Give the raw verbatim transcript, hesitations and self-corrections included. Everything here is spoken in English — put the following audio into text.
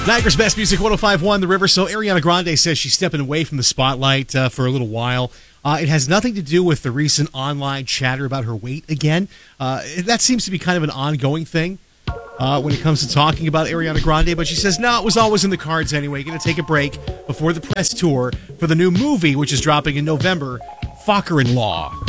Niagara's Best Music, one oh five point one The River. So Ariana Grande says she's stepping away from the spotlight uh, for a little while. Uh, it has nothing to do with the recent online chatter about her weight again. Uh, that seems to be kind of an ongoing thing uh, when it comes to talking about Ariana Grande. But she says, no, it was always in the cards anyway. Going to take a break before the press tour for the new movie, which is dropping in November, Focker-in-Law.